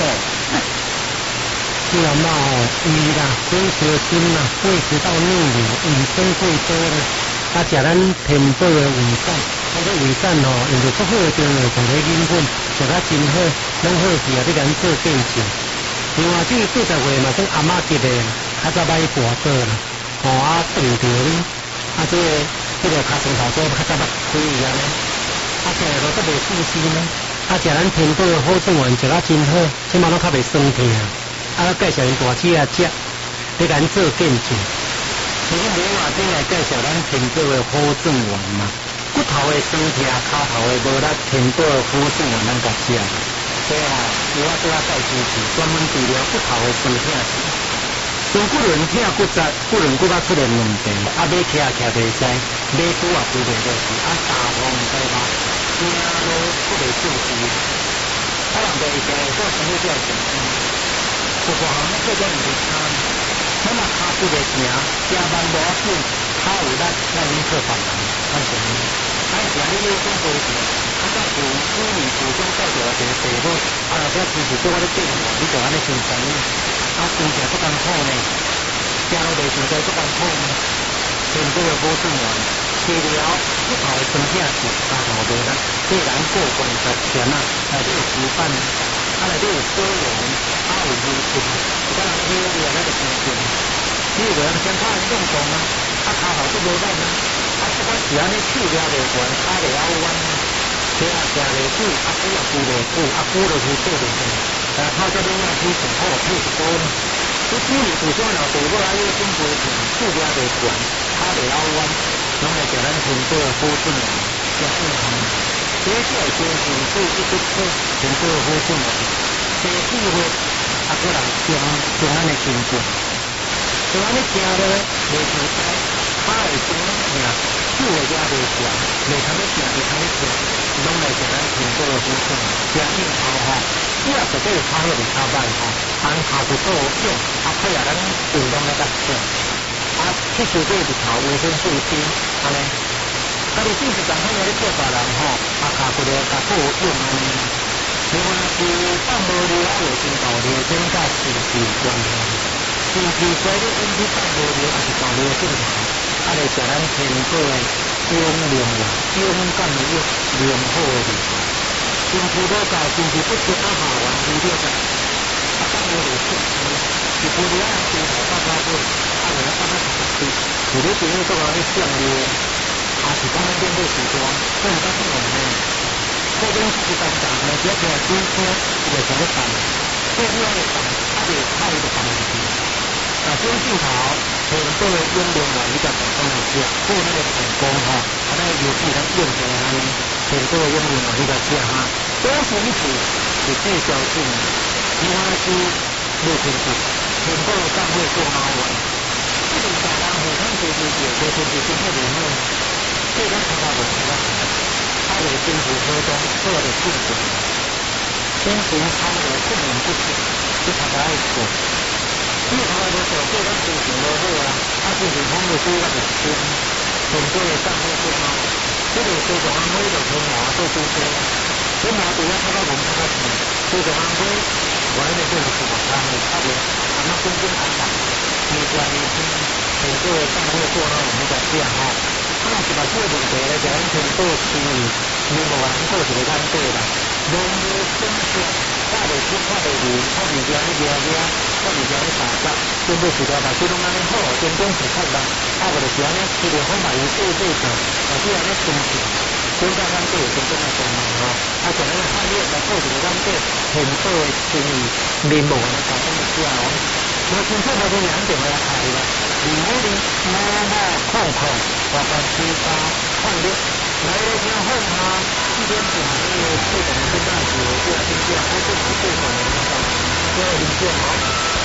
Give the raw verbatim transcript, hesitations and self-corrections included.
既然嘛吼，鱼啦、水蛇精啦、胃食道逆流、鱼生贵多啦，啊，食咱天宝的胃散，啊，这胃散吼，用着足好的中药，同个饮粉，食较真好，拢好是啊，你甲咱做见证。另外，这个八十岁嘛，算阿嬷级的，较早摆跋倒啦，吼啊，炖着哩，啊，这个这个骹床头做较早捌开伊安尼，啊，食了都袂刺激呢。啊，食咱天宝的好状元，食较真好，起码拢较袂酸痛。啊，介绍因大姐啊食，你甲咱做见证。其实无话顶来介绍咱天宝的好状元嘛，骨头的酸痛，骹头的无力，天宝的好状元咱甲食。所以啊，有我对我介绍是专门治疗骨头的酸痛是。从骨轮痛、骨折、骨轮骨甲出现问题，啊，尾徛徛袂使，尾拄也拄袂落去，啊，大风唔知嘛，惊都不袂顺时。啊，人就会惊会做生理比较健康。有大项做种毋是差，咱若骹不袂行，行慢无要紧，骹有力，咱免做别人，咱是安尼。啊，是安尼你讲规定，啊，甲有妇女妇中介绍一个地方，啊，若遮持续做我咧变化，你就安尼先知影。啊，生起不艰苦呢，行路袂伤在不艰苦呢。天宝的好状元，治疗骨头的酸痛是骹头无力，对咱过关十天啊，内底有骨板，啊，内底有痿挛，啊有淤青，有甲人血液那个生病，你有人先看运动啊，啊骹头都无力啊，啊不管是安尼手抓袂悬，骹袂拗弯，腿也行袂久，啊骨也扶袂久，啊骨落去做袂起，但靠这边要去上好配一波呢。你妇女有啥老地母啊，月经袂停，手抓袂悬，骹袂拗弯，拢会叫咱天宝的好状元，真健康。所以这个精神是一直做天宝的好状元。生智慧，啊，个人平平安的心境，平安的行咧，袂伤灾，骹会酸痛，手会抓袂悬，袂通咧行，袂通咧跳，拢来叫咱天宝的好状元，真硬头吼。你若实际是骹好袂骹歹吼，按骹骨做用，啊，配合咱运动咧甲做，啊，去收这日头维生素 D， 安尼。家己正是健康个咧做别人吼，啊，骹骨咧甲好用安尼。另外是放无尿啊，有心导尿症甲心悸关系，心悸衰咧引起放无尿也是导尿症头，啊，来食咱天宝的养量啦，养感的养，良好的量。心脾不够，心脾不足啊，下完肥了个，啊，放无尿症，是无尿啊，心头发发火，啊，来啊，放啊十岁，有咧朋友做啊咧上尿，啊，是讲咱变做时段，所以咱不用呢。这边是单单的，只要听主说，就会想要放，这边要放，啊，就太就放进去。啊，这镜头天宝的用量啊，你甲讲讲一下，做那个成功哈，啊，那尤其咱用起来安尼，天宝的用量啊，你甲写哈。多数是是介绍性，其他是没天赋，天宝的干会做好玩。这种大人互相做做做，做做做真好袂好，这咱看到无看到。他的辛苦活动做的辛苦，先行他的困难不足，是他的爱做。因为他的手对他心情都好啊，他心情好的对他很心，很多的上会做好。这个做做安徽的从哪做出去？从哪主要他到我们他去，做做安徽，我那边是什么？他们他的他们公公堂堂，你关于很多的上会做到我们的这样哈。啊，是把这个问题来讲，全部清理，你无人做一个干对啦。农业生产，大的出快的鱼，看物件咧抓抓，看物件咧打杂，全部是条把这拢安尼好，真正是看人。啊，无就是安尼，吃着好嘛，有做做做，啊，只安尼生气，真正咱做真正的功能吼。啊，像咱产业来做一个咱做很多的生意，面无安尼搞咁物件哦。我清楚那个两点来开啦，如果你摸摸看看，或者其他看的，来了之后呢，一边是还有这种跟大学这样这样，还是不对的，所以理解好。